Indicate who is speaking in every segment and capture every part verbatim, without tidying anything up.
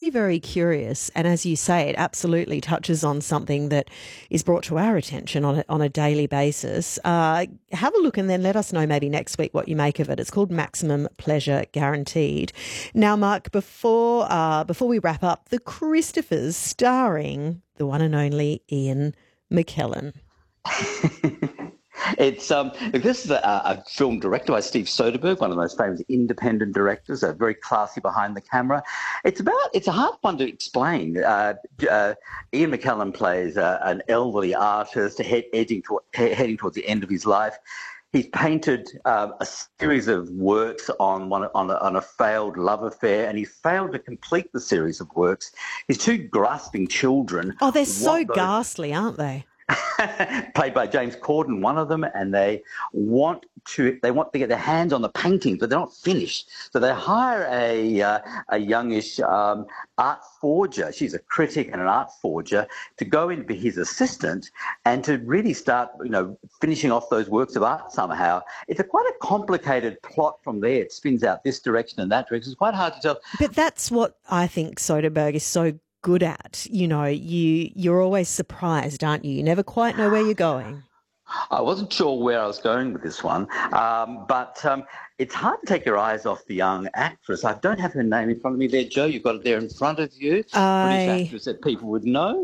Speaker 1: very, very curious. And as you say, it absolutely touches on something that is brought to our attention on a, on a daily basis. Uh, have a look and then let us know maybe next week what you make of it. It's called Maximum Pleasure Guaranteed. Now, Mark, before uh, before we wrap up, The Christophers, starring the one and only Ian McKellen.
Speaker 2: It's um, this is a, a film directed by Steve Soderbergh, one of the most famous independent directors, a very classy behind the camera. It's about it's a hard one to explain. Uh, uh, Ian McKellen plays uh, an elderly artist head, edging to, heading towards the end of his life. He's painted um, a series of works on one on a, on a failed love affair, and he failed to complete the series of works. His two grasping children.
Speaker 1: Oh, they're so
Speaker 2: those,
Speaker 1: ghastly, aren't they?
Speaker 2: played by James Corden, one of them, and they want to they want to get their hands on the paintings, but they're not finished. So they hire a uh, a youngish um, art forger. She's a critic and an art forger to go in and be his assistant and to really start, you know, finishing off those works of art somehow. It's a quite a complicated plot from there. It spins out this direction and that direction. It's quite hard to tell.
Speaker 1: But that's what I think Soderbergh is so good at. You know, you you're always surprised, aren't you? You never quite know where you're going.
Speaker 2: I wasn't sure where I was going with this one, um, but um, it's hard to take your eyes off the young actress. I don't have her name in front of me there, Joe. You've got it there in front of you.
Speaker 1: I...
Speaker 2: British actress that people would know.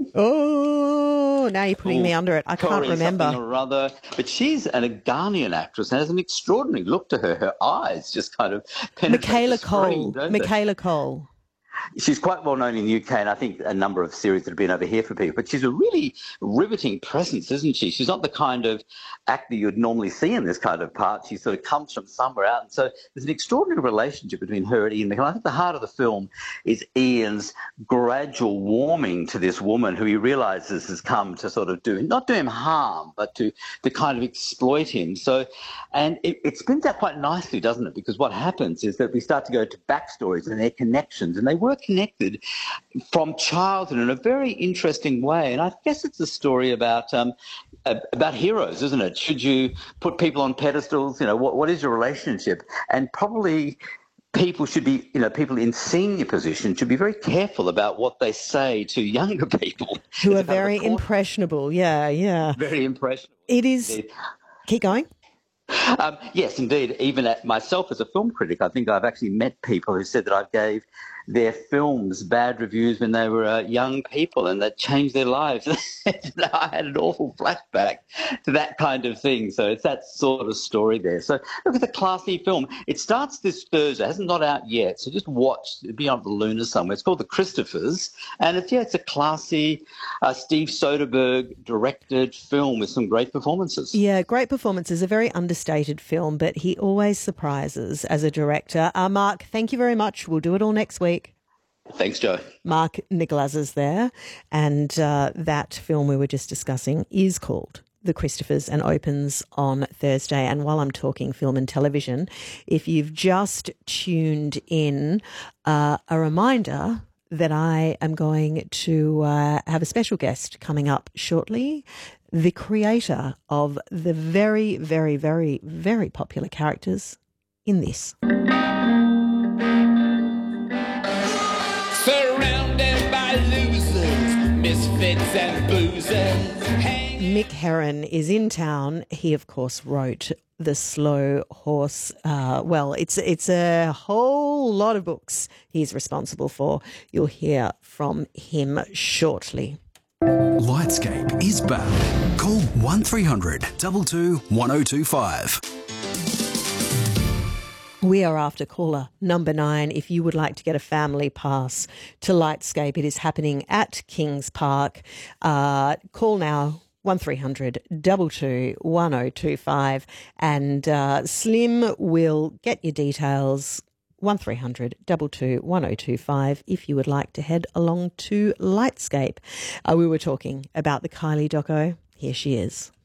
Speaker 1: Oh, now you're putting
Speaker 2: Ooh,
Speaker 1: me under it. I can't
Speaker 2: Corey
Speaker 1: remember.
Speaker 2: Something or other. But she's an, a Ghanaian actress and has an extraordinary look to her. Her eyes just kind of penetrate
Speaker 1: Michaela
Speaker 2: the screen,
Speaker 1: Cole.
Speaker 2: don't they?
Speaker 1: Michaela Cole.
Speaker 2: She's quite well known in the U K, and I think a number of series that have been over here for people. But she's a really riveting presence, isn't she? She's not the kind of actor you'd normally see in this kind of part. She sort of comes from somewhere out. And so there's an extraordinary relationship between her and Ian McKellen. I think the heart of the film is Ian's gradual warming to this woman who he realises has come to sort of do, not do him harm, but to, to kind of exploit him. So, and it, it spins out quite nicely, doesn't it? Because what happens is that we start to go to backstories and their connections, and they were connected from childhood in a very interesting way. And I guess it's a story about um, about heroes, isn't it? Should you put people on pedestals? You know, what what is your relationship? And probably people should be, you know, people in senior positions should be very careful about what they say to younger people.
Speaker 1: Who
Speaker 2: It's
Speaker 1: are very impressionable. Yeah, yeah.
Speaker 2: Very impressionable.
Speaker 1: It is.
Speaker 2: Indeed.
Speaker 1: Keep going.
Speaker 2: Um, yes, indeed. Even at myself as a film critic, I think I've actually met people who said that I gave their films bad reviews when they were uh, young people and that changed their lives. I had an awful flashback to that kind of thing. So it's that sort of story there. So look at the classy film. It starts this Thursday. It hasn't got out yet. So just watch. It'll be on the Luna somewhere. It's called The Christophers. And it's, yeah, it's a classy uh, Steve Soderbergh directed film with some great performances.
Speaker 1: Yeah, great performances. A very understated film, but he always surprises as a director. Uh, Mark, thank you very much. We'll do it all next week.
Speaker 2: Thanks, Joe.
Speaker 1: Mark Nicholas is there, and uh, that film we were just discussing is called The Christophers and opens on Thursday. And while I'm talking film and television, if you've just tuned in, uh, a reminder that I am going to uh, have a special guest coming up shortly, the creator of the very, very, very, very popular characters in this.
Speaker 3: Surrounded by losers, misfits and boozers.
Speaker 1: Mick Herron is in town. He, of course, wrote The Slow Horse. Uh, well, it's it's a whole lot of books he's responsible for. You'll hear from him shortly.
Speaker 4: Lightscape is back. Call one three hundred two two one oh two five.
Speaker 1: We are after caller number nine. If you would like to get a family pass to Lightscape, it is happening at Kings Park. Uh, call now, one three hundred two two one oh two five, and uh, Slim will get your details, one three hundred two two one oh two five, if you would like to head along to Lightscape. Uh, we were talking about the Kylie doco. Here she is.